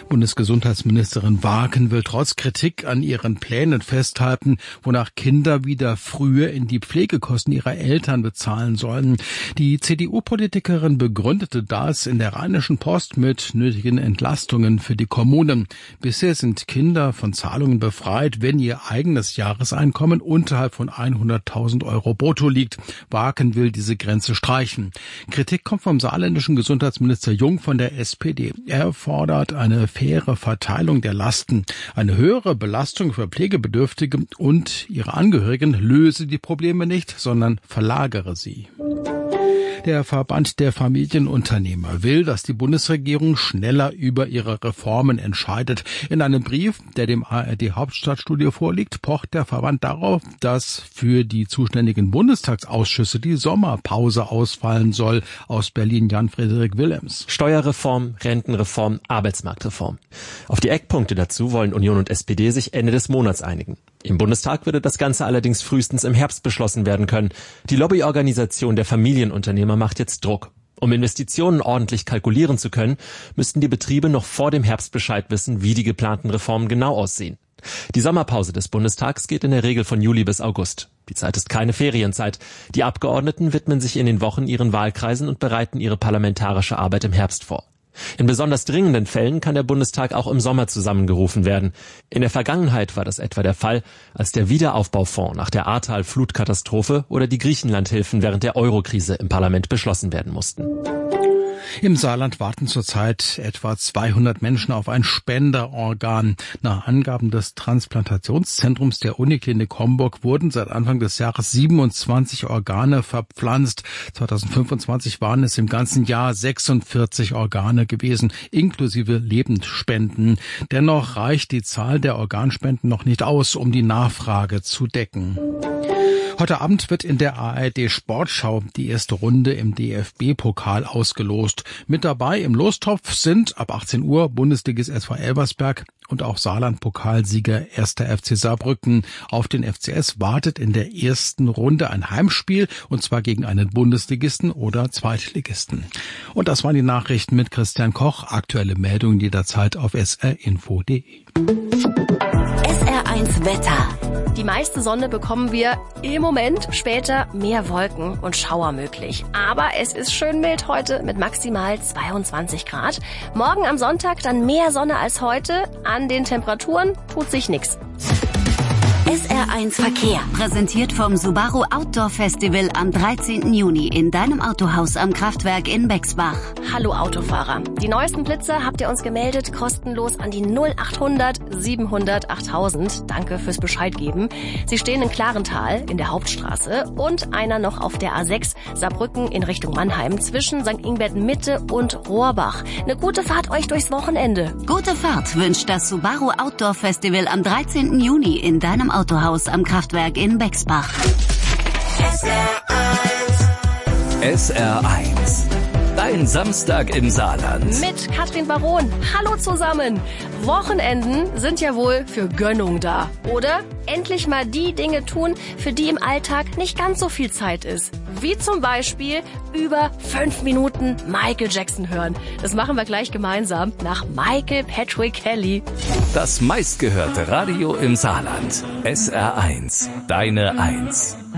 Bundesgesundheitsministerin Wagen will trotz Kritik an ihren Plänen festhalten, wonach Kinder wieder früher in die Pflegekosten ihrer Eltern bezahlen sollen. Die CDU-Politikerin begründete das in der Rheinischen Post mit nötigen Entlastungen für die Kommunen. Bisher sind Kinder von Zahlungen befreit, wenn ihr eigenes Jahreseinkommen unterhalb von 100.000 Euro brutto liegt. Wagen will diese Grenze streichen. Kritik kommt vom saarländischen Gesundheitsminister Jung von der SPD. Er fordert eine faire Verteilung der Lasten. Eine höhere Belastung für Pflegebedürftige und ihre Angehörigen löse die Probleme nicht, sondern verlagere sie. Der Verband der Familienunternehmer will, dass die Bundesregierung schneller über ihre Reformen entscheidet. In einem Brief, der dem ARD Hauptstadtstudio vorliegt, pocht der Verband darauf, dass für die zuständigen Bundestagsausschüsse die Sommerpause ausfallen soll. Aus Berlin Jan-Frederik Willems. Steuerreform, Rentenreform, Arbeitsmarktreform. Auf die Eckpunkte dazu wollen Union und SPD sich Ende des Monats einigen. Im Bundestag würde das Ganze allerdings frühestens im Herbst beschlossen werden können. Die Lobbyorganisation der Familienunternehmer macht jetzt Druck. Um Investitionen ordentlich kalkulieren zu können, müssten die Betriebe noch vor dem Herbst Bescheid wissen, wie die geplanten Reformen genau aussehen. Die Sommerpause des Bundestags geht in der Regel von Juli bis August. Die Zeit ist keine Ferienzeit. Die Abgeordneten widmen sich in den Wochen ihren Wahlkreisen und bereiten ihre parlamentarische Arbeit im Herbst vor. In besonders dringenden Fällen kann der Bundestag auch im Sommer zusammengerufen werden. In der Vergangenheit war das etwa der Fall, als der Wiederaufbaufonds nach der Ahrtal-Flutkatastrophe oder die Griechenlandhilfen während der Eurokrise im Parlament beschlossen werden mussten. Im Saarland warten zurzeit etwa 200 Menschen auf ein Spenderorgan. Nach Angaben des Transplantationszentrums der Uniklinik Homburg wurden seit Anfang des Jahres 27 Organe verpflanzt. 2025 waren es im ganzen Jahr 46 Organe gewesen, inklusive Lebendspenden. Dennoch reicht die Zahl der Organspenden noch nicht aus, um die Nachfrage zu decken. Heute Abend wird in der ARD Sportschau die erste Runde im DFB-Pokal ausgelost. Mit dabei im Lostopf sind ab 18 Uhr Bundesligist SV Elversberg und auch Saarland-Pokalsieger 1. FC Saarbrücken. Auf den FCS wartet in der ersten Runde ein Heimspiel, und zwar gegen einen Bundesligisten oder Zweitligisten. Und das waren die Nachrichten mit Christian Koch. Aktuelle Meldungen jederzeit auf srinfo.de. SR1 Wetter. Die meiste Sonne bekommen wir im Moment, später mehr Wolken und Schauer möglich. Aber es ist schön mild heute mit maximal 22 Grad. Morgen am Sonntag dann mehr Sonne als heute. An den Temperaturen tut sich nichts. SR1 Verkehr, präsentiert vom Subaru Outdoor Festival am 13. Juni in deinem Autohaus am Kraftwerk in Bexbach. Hallo Autofahrer. Die neuesten Blitzer habt ihr uns gemeldet, kostenlos an die 0800 700 8000. Danke fürs Bescheid geben. Sie stehen in Klarental in der Hauptstraße und einer noch auf der A6 Saarbrücken in Richtung Mannheim zwischen St. Ingbert Mitte und Rohrbach. Eine gute Fahrt euch durchs Wochenende. Gute Fahrt wünscht das Subaru Outdoor Festival am 13. Juni in deinem Autohaus am Kraftwerk in Bexbach. SR1. Dein Samstag im Saarland. Mit Katrin Baron. Hallo zusammen. Wochenenden sind ja wohl für Gönnung da, oder? Endlich mal die Dinge tun, für die im Alltag nicht ganz so viel Zeit ist. Wie zum Beispiel über 5 Minuten Michael Jackson hören. Das machen wir gleich gemeinsam nach Michael Patrick Kelly. Das meistgehörte Radio im Saarland. SR1. Deine 1.